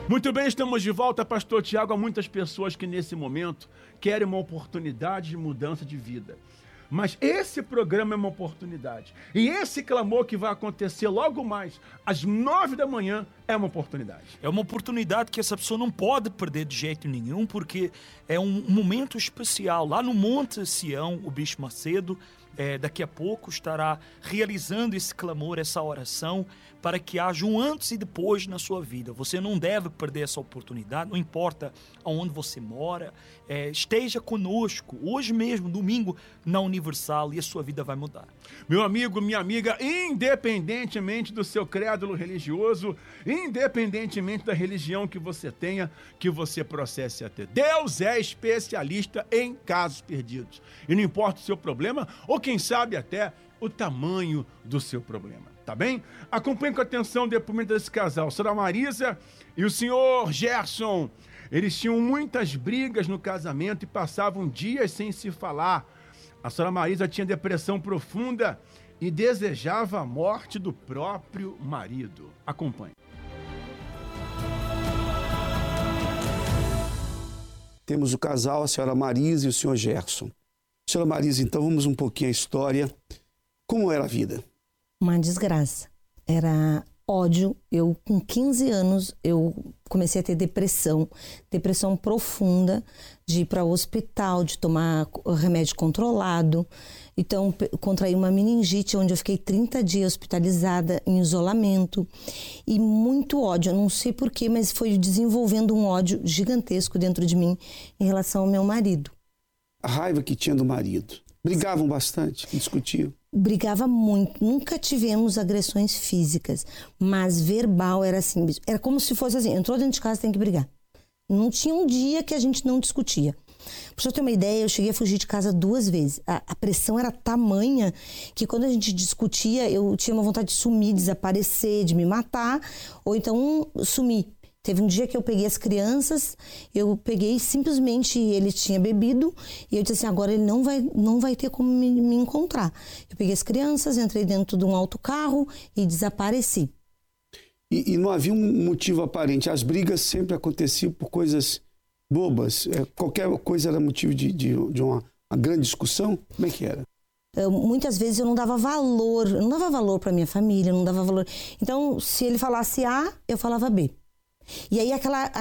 Muito bem, estamos de volta, Pastor Tiago. Há muitas pessoas que nesse momento querem uma oportunidade de mudança de vida. Mas esse programa é uma oportunidade. E esse clamor que vai acontecer logo mais, às 9 da manhã, é uma oportunidade. É uma oportunidade que essa pessoa não pode perder de jeito nenhum, porque é um momento especial. Lá no Monte Sião, o Bispo Macedo, daqui a pouco estará realizando esse clamor, essa oração, para que haja um antes e depois na sua vida. Você não deve perder essa oportunidade, não importa aonde você mora, esteja conosco, hoje mesmo, domingo, na Universal, e a sua vida vai mudar. Meu amigo, minha amiga, independentemente do seu crédulo religioso, independentemente da religião que você tenha, que você processe a ter, Deus é especialista em casos perdidos. E não importa o seu problema, ou quem sabe até o tamanho do seu problema. Tá bem? Acompanhe com atenção o depoimento desse casal, a senhora Marisa e o senhor Gerson. Eles tinham muitas brigas no casamento e passavam dias sem se falar. A senhora Marisa tinha depressão profunda e desejava a morte do próprio marido. Acompanhe. Temos o casal, a senhora Marisa e o senhor Gerson. Senhora Marisa, então vamos um pouquinho à história. Como era a vida? Uma desgraça. Era ódio. Eu, com 15 anos, eu comecei a ter depressão profunda, de ir para o hospital, de tomar remédio controlado. Então, contraí uma meningite, onde eu fiquei 30 dias hospitalizada, em isolamento. E muito ódio, eu não sei porquê, mas foi desenvolvendo um ódio gigantesco dentro de mim em relação ao meu marido. A raiva que tinha do marido. Brigavam bastante, discutiam. Brigava muito, nunca tivemos agressões físicas, mas verbal era assim, era como se fosse assim, entrou dentro de casa, tem que brigar. Não tinha um dia que a gente não discutia. Pra você ter uma ideia, eu cheguei a fugir de casa 2 vezes. A pressão era tamanha que quando a gente discutia, eu tinha uma vontade de sumir, desaparecer, de me matar, ou então sumir. Teve um dia que eu peguei as crianças, eu peguei simplesmente, ele tinha bebido, e eu disse assim, agora ele não vai ter como me encontrar. Eu peguei as crianças, entrei dentro de um autocarro e desapareci. E não havia um motivo aparente, as brigas sempre aconteciam por coisas bobas, qualquer coisa era motivo de uma grande discussão, como é que era? Muitas vezes eu não dava valor para minha família, não dava valor. Então, se ele falasse A, eu falava B. E aí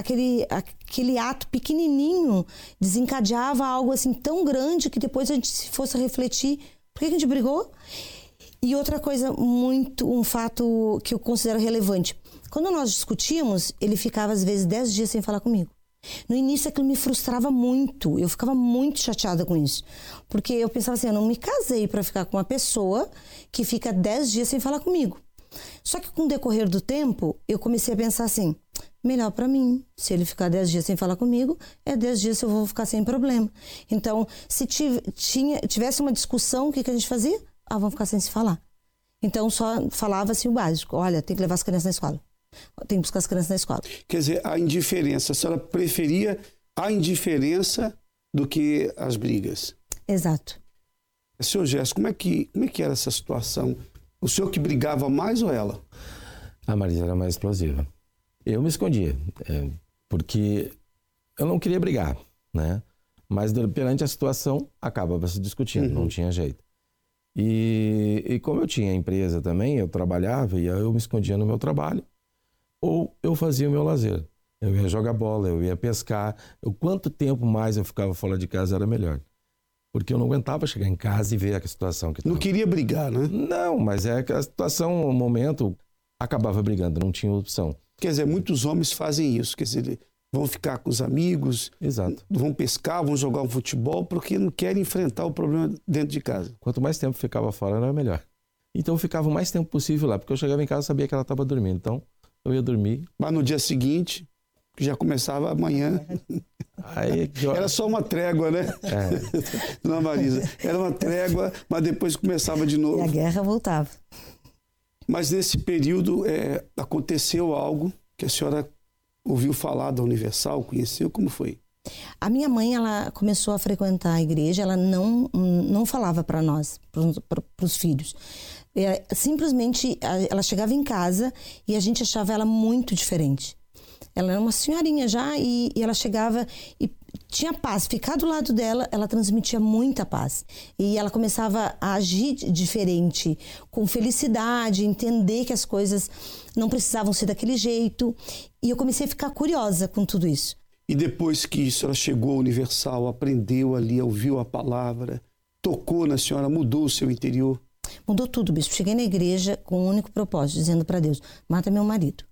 aquele ato pequenininho desencadeava algo assim tão grande que depois a gente se fosse refletir, por que a gente brigou? E outra coisa um fato que eu considero relevante, quando nós discutíamos, ele ficava às vezes 10 dias sem falar comigo. No início aquilo me frustrava muito, eu ficava muito chateada com isso, porque eu pensava assim, eu não me casei para ficar com uma pessoa que fica 10 dias sem falar comigo. Só que com o decorrer do tempo, eu comecei a pensar assim, melhor para mim, se ele ficar 10 dias sem falar comigo, 10 dias eu vou ficar sem problema. Então, se tivesse uma discussão, o que a gente fazia? Vamos ficar sem se falar. Então, só falava assim o básico, olha, tem que levar as crianças na escola, tem que buscar as crianças na escola. Quer dizer, a indiferença, a senhora preferia a indiferença do que as brigas? Exato. Senhor Gerson, como é que era essa situação? O senhor que brigava mais ou ela? A Marisa era mais explosiva. Eu me escondia, porque eu não queria brigar, né? Mas perante a situação, acabava se discutindo, não tinha jeito. E como eu tinha empresa também, eu trabalhava e eu me escondia no meu trabalho, ou eu fazia o meu lazer. Eu ia jogar bola, eu ia pescar. Quanto tempo mais eu ficava fora de casa era melhor. Porque eu não aguentava chegar em casa e ver a situação que estava. Não queria brigar, né? Não, mas é que a situação, o momento, acabava brigando, não tinha opção. Quer dizer, muitos homens fazem isso, quer dizer, vão ficar com os amigos, exato, vão pescar, vão jogar um futebol, porque não querem enfrentar o problema dentro de casa. Quanto mais tempo ficava fora, era melhor. Então eu ficava o mais tempo possível lá, porque eu chegava em casa e sabia que ela estava dormindo, então eu ia dormir. Mas no dia seguinte, que já começava amanhã, era só uma trégua, né? Dona Marisa, era uma trégua, mas depois começava de novo. E a guerra voltava. Mas nesse período aconteceu algo que a senhora ouviu falar da Universal, conheceu, como foi? A minha mãe, ela começou a frequentar a igreja, ela não falava para nós, para os filhos. Simplesmente, ela chegava em casa e a gente achava ela muito diferente. Ela era uma senhorinha já e ela chegava e tinha paz. Ficar do lado dela, ela transmitia muita paz. E ela começava a agir diferente, com felicidade, entender que as coisas não precisavam ser daquele jeito. E eu comecei a ficar curiosa com tudo isso. E depois que isso, ela chegou ao Universal, aprendeu ali, ouviu a palavra, tocou na senhora, mudou o seu interior? Mudou tudo, bispo. Cheguei na igreja com um único propósito, dizendo para Deus, mata meu marido.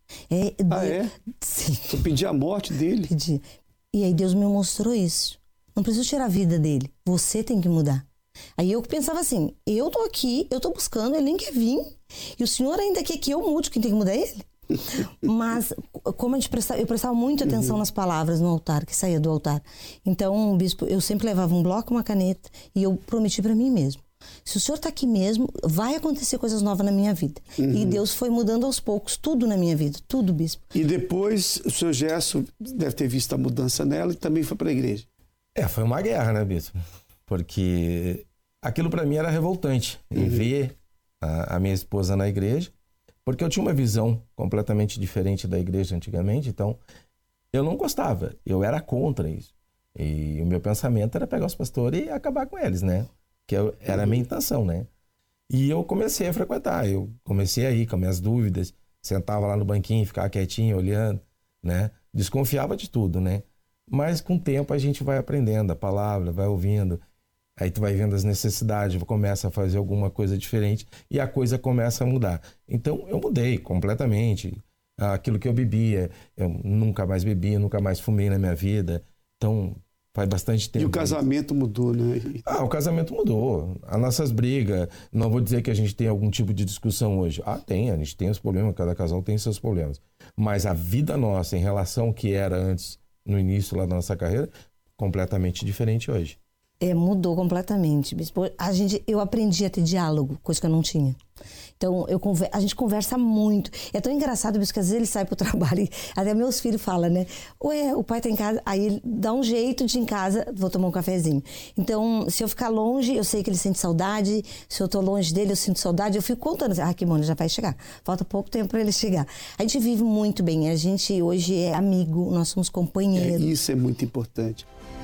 Sim. Eu pedi a morte dele? Pedi. E aí Deus me mostrou isso. Não preciso tirar a vida dele. Você tem que mudar. Aí eu pensava assim, eu tô aqui, eu tô buscando, ele nem quer vir. E o senhor ainda quer que eu mude, quem tem que mudar é ele. Mas como eu prestava muita atenção nas palavras no altar, que saía do altar. Então, bispo, eu sempre levava um bloco, uma caneta e eu prometi para mim mesmo. Se o senhor está aqui mesmo, vai acontecer coisas novas na minha vida. E Deus foi mudando aos poucos tudo na minha vida, tudo, bispo. E depois o senhor Gerson deve ter visto a mudança nela e também foi para a igreja. Foi uma guerra, né, bispo? Porque aquilo para mim era revoltante, em ver a minha esposa na igreja, porque eu tinha uma visão completamente diferente da igreja antigamente, então eu não gostava, eu era contra isso. E o meu pensamento era pegar os pastores e acabar com eles, né? Que era a minha intenção, né? E eu comecei a frequentar, eu comecei a ir com as minhas dúvidas, sentava lá no banquinho, ficava quietinho, olhando, né? Desconfiava de tudo, né? Mas com o tempo a gente vai aprendendo a palavra, vai ouvindo, aí tu vai vendo as necessidades, começa a fazer alguma coisa diferente e a coisa começa a mudar. Então eu mudei completamente. Aquilo que eu bebia, eu nunca mais bebi, nunca mais fumei na minha vida. Então faz bastante tempo. E o casamento mudou, né? O casamento mudou. As nossas brigas, não vou dizer que a gente tem algum tipo de discussão hoje. Tem, a gente tem os problemas, cada casal tem seus problemas. Mas a vida nossa em relação ao que era antes, no início lá da nossa carreira, completamente diferente hoje. Mudou completamente. Eu aprendi a ter diálogo, coisa que eu não tinha. Então, a gente conversa muito. É tão engraçado, porque às vezes ele sai pro trabalho e até meus filhos falam, né? Ué, o pai tá em casa, aí ele dá um jeito de ir em casa, vou tomar um cafezinho. Então, se eu ficar longe, eu sei que ele sente saudade. Se eu tô longe dele, eu sinto saudade. Eu fico contando assim, que Mônica já vai chegar. Falta pouco tempo para ele chegar. A gente vive muito bem. A gente hoje é amigo, nós somos companheiros. Isso é muito importante.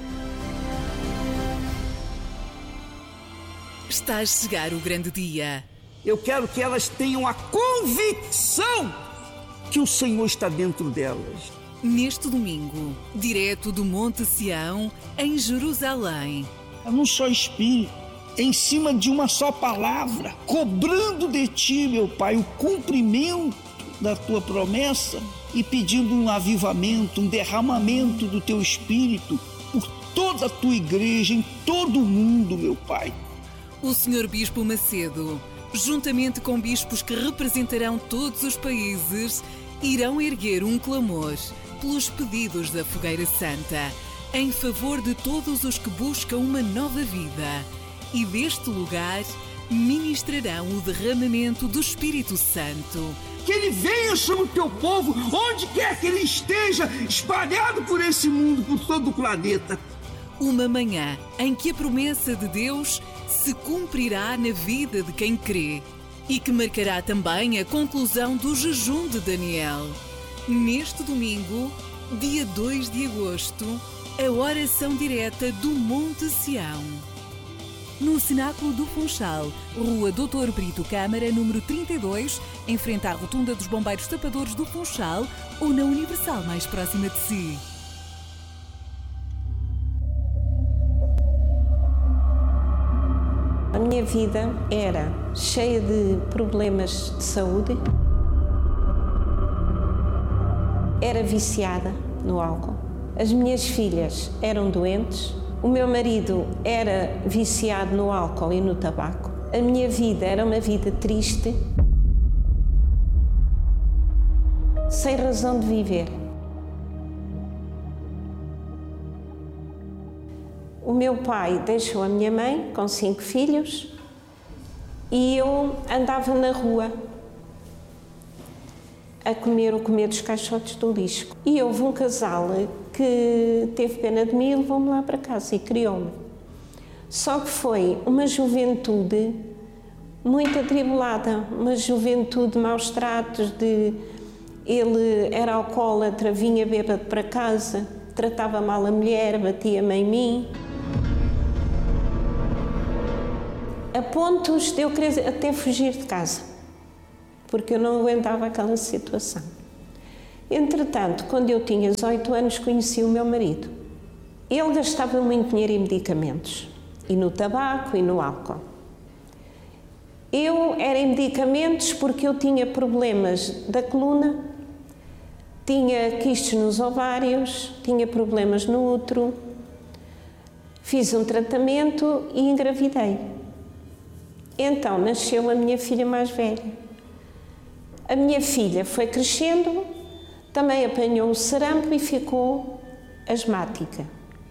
Está a chegar o grande dia. Eu quero que elas tenham a convicção que o Senhor está dentro delas. Neste domingo, direto do Monte Sião, em Jerusalém. Num só espírito, em cima de uma só palavra, cobrando de ti, meu Pai, o cumprimento da tua promessa e pedindo um avivamento, um derramamento do teu espírito por toda a tua igreja, em todo o mundo, meu Pai. O Sr. Bispo Macedo, juntamente com bispos que representarão todos os países, irão erguer um clamor pelos pedidos da Fogueira Santa, em favor de todos os que buscam uma nova vida. E deste lugar ministrarão o derramamento do Espírito Santo. Que ele venha sobre o teu povo, onde quer que ele esteja, espalhado por esse mundo, por todo o planeta. Uma manhã em que a promessa de Deus se cumprirá na vida de quem crê e que marcará também a conclusão do jejum de Daniel. Neste domingo, dia 2 de agosto, a oração direta do Monte Sião. No Cenáculo do Funchal, Rua Doutor Brito Câmara, número 32, em frente à Rotunda dos Bombeiros Tapadores do Funchal ou na Universal mais próxima de si. A minha vida era cheia de problemas de saúde, era viciada no álcool, as minhas filhas eram doentes, o meu marido era viciado no álcool e no tabaco. A minha vida era uma vida triste, sem razão de viver. O meu pai deixou a minha mãe com 5 filhos e eu andava na rua a comer o comer dos caixotes do lixo. E houve um casal que teve pena de mim e levou-me lá para casa e criou-me. Só que foi uma juventude muito atribulada, uma juventude de maus tratos, de Ele era alcoólatra, vinha bêbado para casa, tratava mal a mulher, batia-me em mim. A pontos de eu querer até fugir de casa, porque eu não aguentava aquela situação. Entretanto, quando eu tinha 18 anos, conheci o meu marido. Ele gastava muito dinheiro em medicamentos, e no tabaco e no álcool. Eu era em medicamentos porque eu tinha problemas da coluna, tinha quistes nos ovários, tinha problemas no útero, fiz um tratamento e engravidei. Então nasceu a minha filha mais velha. A minha filha foi crescendo, também apanhou o sarampo e ficou asmática.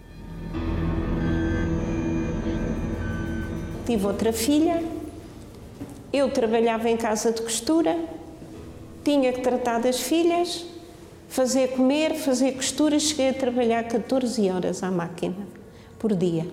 Tive outra filha, eu trabalhava em casa de costura, tinha que tratar das filhas, fazer comer, fazer costura, cheguei a trabalhar 14 horas à máquina por dia.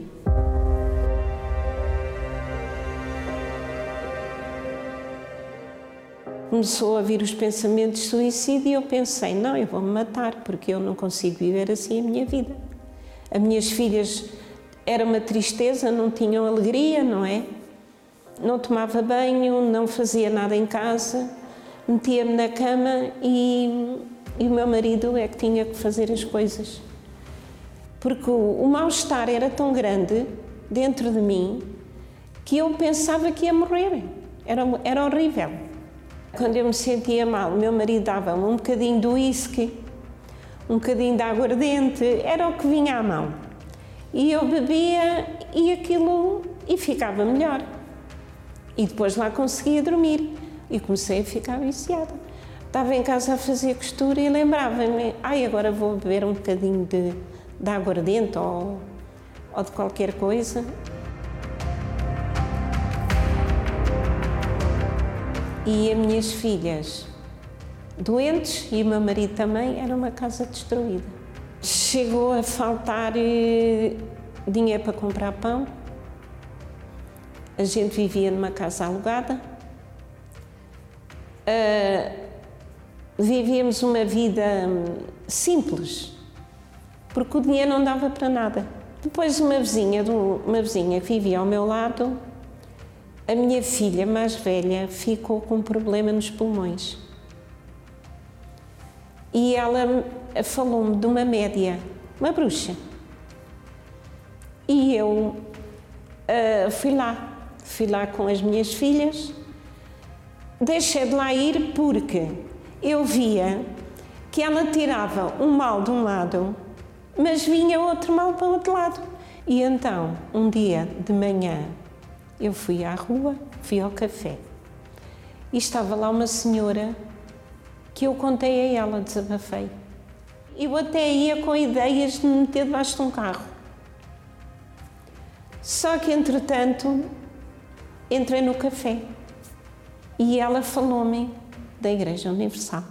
Começou a vir os pensamentos de suicídio e eu pensei, não, eu vou-me matar, porque eu não consigo viver assim a minha vida. As minhas filhas era uma tristeza, não tinham alegria, não é? Não tomava banho, não fazia nada em casa, metia-me na cama e o meu marido é que tinha que fazer as coisas. Porque o mal-estar era tão grande dentro de mim que eu pensava que ia morrer. Era horrível. Quando eu me sentia mal, o meu marido dava-me um bocadinho de whisky, um bocadinho de aguardente, era o que vinha à mão. E eu bebia e ficava melhor. E depois lá conseguia dormir e comecei a ficar viciada. Estava em casa a fazer costura e lembrava-me, agora vou beber um bocadinho de aguardente ou de qualquer coisa. E as minhas filhas doentes e o meu marido também, era uma casa destruída. Chegou a faltar dinheiro para comprar pão. A gente vivia numa casa alugada. Vivíamos uma vida simples, porque o dinheiro não dava para nada. Depois uma vizinha que vivia ao meu lado, a minha filha mais velha ficou com um problema nos pulmões. E ela falou-me de uma média, uma bruxa. E eu fui lá com as minhas filhas. Deixei de lá ir porque eu via que ela tirava um mal de um lado, mas vinha outro mal para o outro lado. E então, um dia de manhã, eu fui à rua, fui ao café, e estava lá uma senhora que eu contei a ela, desabafei. Eu até ia com ideias de me meter debaixo de um carro. Só que, entretanto, entrei no café e ela falou-me da Igreja Universal.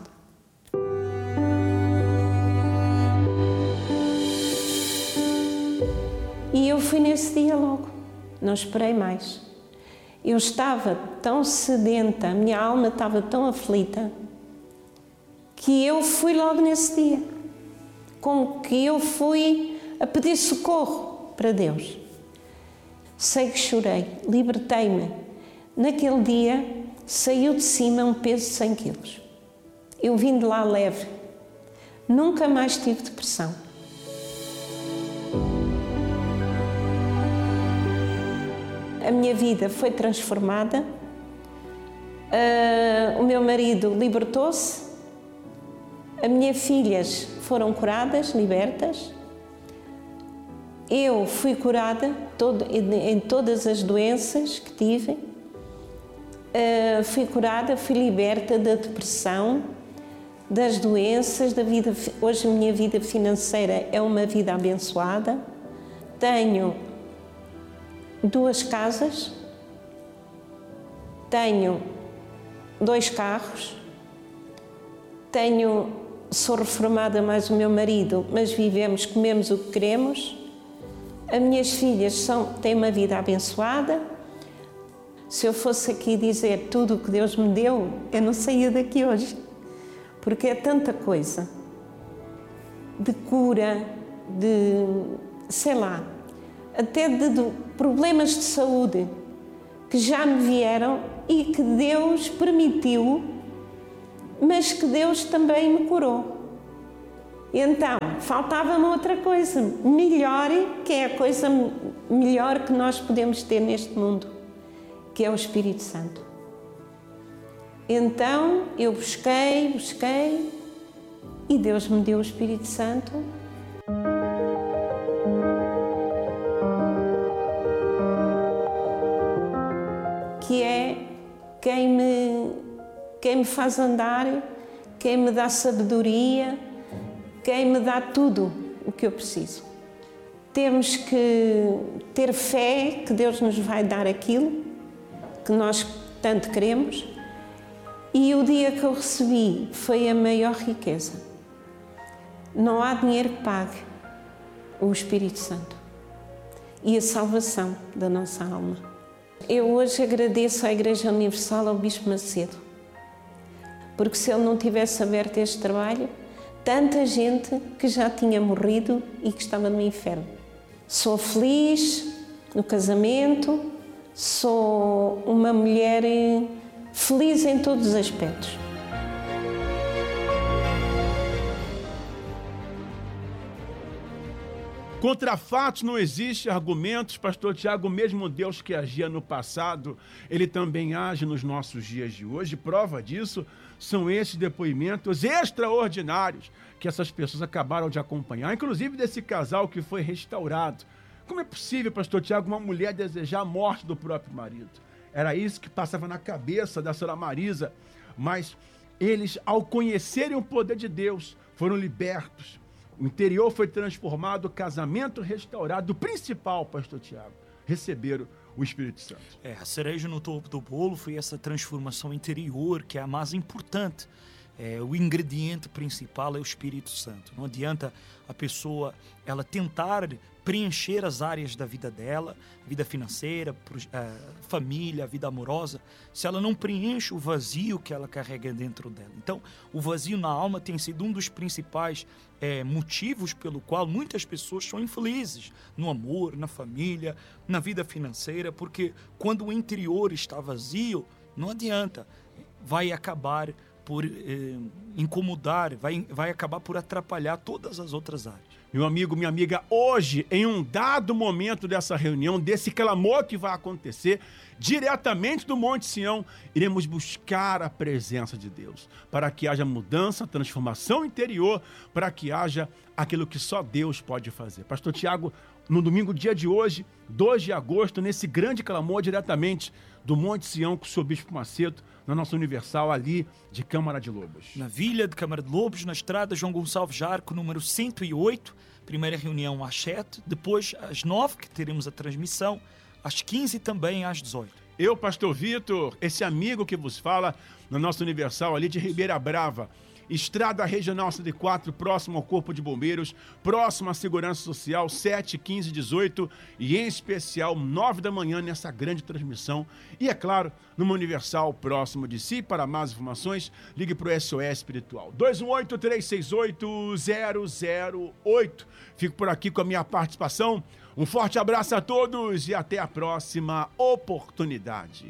E eu fui nesse dia logo, não esperei mais. Eu estava tão sedenta, a minha alma estava tão aflita, que eu fui logo nesse dia. Como que eu fui a pedir socorro para Deus. Sei que chorei, libertei-me. Naquele dia, saiu de cima um peso de 100 quilos. Eu vim de lá leve. Nunca mais tive depressão. A minha vida foi transformada. O meu marido libertou-se. As minhas filhas foram curadas, libertas. Eu fui curada em todas as doenças que tive. Fui curada, fui liberta da depressão, das doenças, da vida. Hoje a minha vida financeira é uma vida abençoada. Tenho 2 casas, tenho 2 carros, sou reformada mais o meu marido, mas vivemos, comemos o que queremos. As minhas filhas têm uma vida abençoada. Se eu fosse aqui dizer tudo o que Deus me deu, eu não saía daqui hoje, porque é tanta coisa de cura, sei lá, até de problemas de saúde que já me vieram e que Deus permitiu, mas que Deus também me curou. Então, faltava-me outra coisa melhor, que é a coisa melhor que nós podemos ter neste mundo, que é o Espírito Santo. Então, eu busquei, e Deus me deu o Espírito Santo. Que é quem me faz andar, quem me dá sabedoria, quem me dá tudo o que eu preciso. Temos que ter fé que Deus nos vai dar aquilo que nós tanto queremos. E o dia que eu recebi foi a maior riqueza. Não há dinheiro que pague o Espírito Santo e a salvação da nossa alma. Eu hoje agradeço à Igreja Universal, ao Bispo Macedo, porque se ele não tivesse aberto este trabalho, tanta gente que já tinha morrido e que estava no inferno. Sou feliz no casamento, sou uma mulher feliz em todos os aspectos. Contra fatos não existe argumentos, pastor Tiago, mesmo Deus que agia no passado, ele também age nos nossos dias de hoje. Prova disso são esses depoimentos extraordinários que essas pessoas acabaram de acompanhar, inclusive desse casal que foi restaurado. Como é possível, pastor Tiago, uma mulher desejar a morte do próprio marido? Era isso que passava na cabeça da senhora Marisa, mas eles, ao conhecerem o poder de Deus, foram libertos. O interior foi transformado, o casamento restaurado. O principal, pastor Tiago, receberam o Espírito Santo. A cereja no topo do bolo foi essa transformação interior, que é a mais importante. O ingrediente principal é o Espírito Santo. Não adianta a pessoa ela tentar preencher as áreas da vida dela, vida financeira, família, vida amorosa, se ela não preenche o vazio que ela carrega dentro dela. Então, o vazio na alma tem sido um dos principais motivos pelo qual muitas pessoas são infelizes no amor, na família, na vida financeira, porque quando o interior está vazio, não adianta, vai acabar por incomodar, vai acabar por atrapalhar todas as outras áreas. Meu amigo, minha amiga, hoje, em um dado momento dessa reunião, desse clamor que vai acontecer, diretamente do Monte Sião, iremos buscar a presença de Deus, para que haja mudança, transformação interior, para que haja aquilo que só Deus pode fazer. Pastor Tiago, no domingo, dia de hoje, 2 de agosto, nesse grande clamor diretamente do Monte Sião com o seu Bispo Macedo, na nossa Universal ali de Câmara de Lobos. Na Vila de Câmara de Lobos, na estrada João Gonçalves Jarco, número 108, primeira reunião às 7, depois às 9, que teremos a transmissão, às 15 e também às 18. Eu, pastor Vitor, esse amigo que vos fala, na nossa Universal ali de Ribeira Brava, Estrada Regional 104, próximo ao Corpo de Bombeiros, próximo à Segurança Social, 7, 15, 18 e, em especial, 9 da manhã nessa grande transmissão. E, é claro, numa Universal próximo de si. Para mais informações, ligue para o SOS Espiritual. 218-368-008. Fico por aqui com a minha participação. Um forte abraço a todos e até a próxima oportunidade.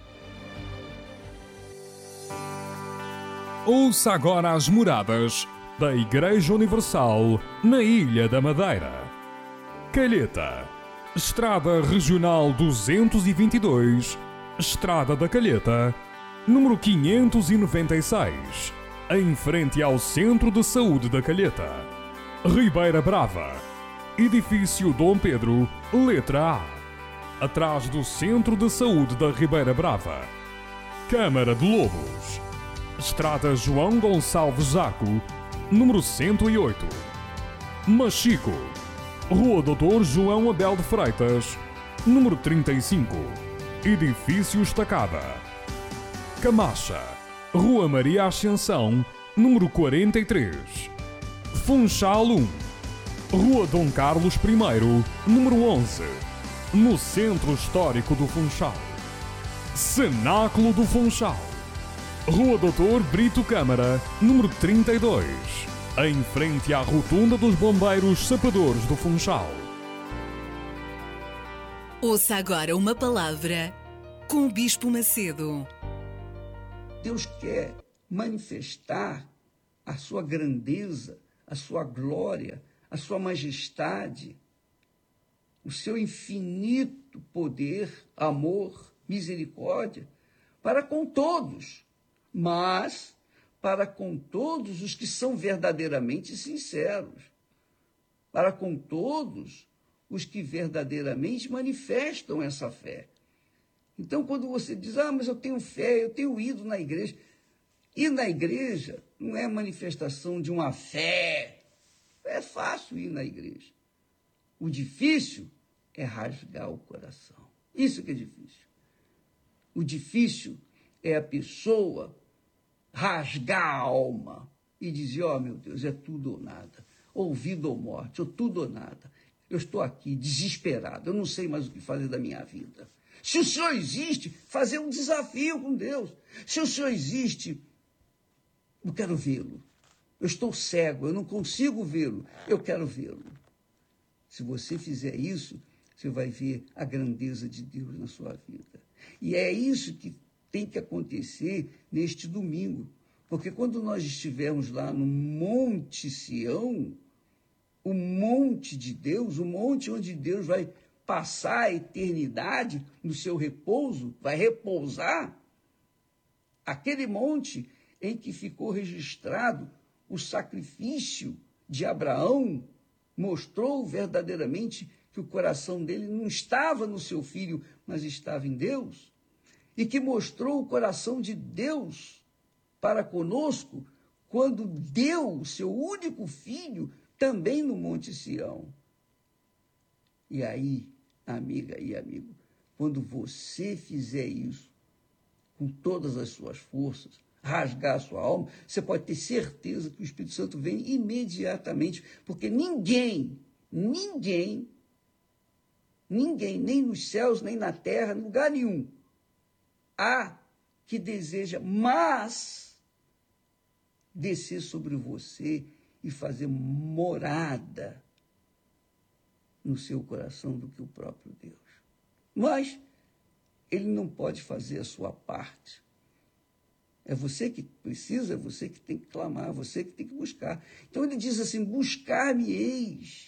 Ouça agora as moradas da Igreja Universal na Ilha da Madeira. Calheta, Estrada Regional 222, Estrada da Calheta, número 596, em frente ao Centro de Saúde da Calheta. Ribeira Brava, Edifício Dom Pedro, letra A, atrás do Centro de Saúde da Ribeira Brava. Câmara de Lobos, Estrada João Gonçalves Jarco, número 108. Machico, Rua Doutor João Abel de Freitas, número 35. Edifício Estacada. Camacha, Rua Maria Ascensão, número 43. Funchal 1, Rua Dom Carlos I, número 11, no Centro Histórico do Funchal. Cenáculo do Funchal, Rua Doutor Brito Câmara, número 32, em frente à Rotunda dos Bombeiros Sapadores do Funchal. Ouça agora uma palavra com o Bispo Macedo. Deus quer manifestar a sua grandeza, a sua glória, a sua majestade, o seu infinito poder, amor, misericórdia, para com todos, mas para com todos os que são verdadeiramente sinceros, para com todos os que verdadeiramente manifestam essa fé. Então, quando você diz, mas eu tenho fé, eu tenho ido na igreja. Ir na igreja não é manifestação de uma fé. É fácil ir na igreja. O difícil é rasgar o coração. Isso que é difícil. O difícil é a pessoa rasgar a alma e dizer, meu Deus, é tudo ou nada. Ou vida ou morte, ou tudo ou nada. Eu estou aqui desesperado, eu não sei mais o que fazer da minha vida. Se o Senhor existe, fazer um desafio com Deus. Se o Senhor existe, eu quero vê-lo. Eu estou cego, eu não consigo vê-lo, eu quero vê-lo. Se você fizer isso, você vai ver a grandeza de Deus na sua vida. E é isso que tem que acontecer neste domingo. Porque quando nós estivermos lá no Monte Sião, o monte de Deus, o monte onde Deus vai passar a eternidade no seu repouso, vai repousar, aquele monte em que ficou registrado o sacrifício de Abraão, mostrou verdadeiramente que o coração dele não estava no seu filho, mas estava em Deus, e que mostrou o coração de Deus para conosco, quando deu o seu único filho também no Monte Sião. E aí, amiga e amigo, quando você fizer isso, com todas as suas forças, rasgar a sua alma, você pode ter certeza que o Espírito Santo vem imediatamente, porque ninguém, nem nos céus, nem na terra, em lugar nenhum, há que deseja mais descer sobre você e fazer morada no seu coração do que o próprio Deus. Mas ele não pode fazer a sua parte. É você que precisa, é você que tem que clamar, é você que tem que buscar. Então ele diz assim, buscar-me-eis,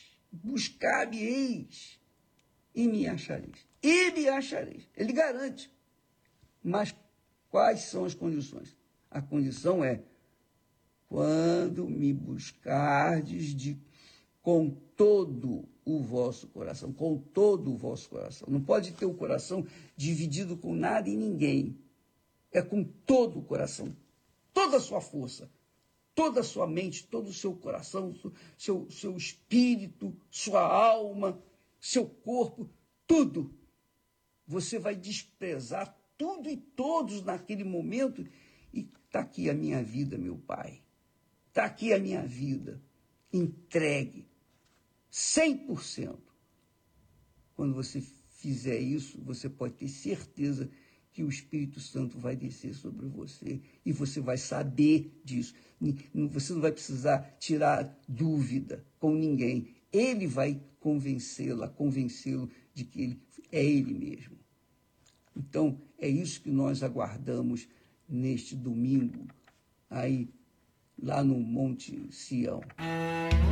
e me achareis. E me achareis. Ele garante. Mas quais são as condições? A condição é, quando me buscardes com todo o vosso coração, com todo o vosso coração. Não pode ter o coração dividido com nada e ninguém. É com todo o coração, toda a sua força, toda a sua mente, todo o seu coração, seu espírito, sua alma, seu corpo, tudo. Você vai desprezar tudo e todos naquele momento e está aqui a minha vida, meu Pai. Está aqui a minha vida, entregue, 100%. Quando você fizer isso, você pode ter certeza que o Espírito Santo vai descer sobre você e você vai saber disso. Você não vai precisar tirar dúvida com ninguém. Ele vai convencê-lo de que ele é ele mesmo. Então, é isso que nós aguardamos neste domingo, aí, lá no Monte Sião.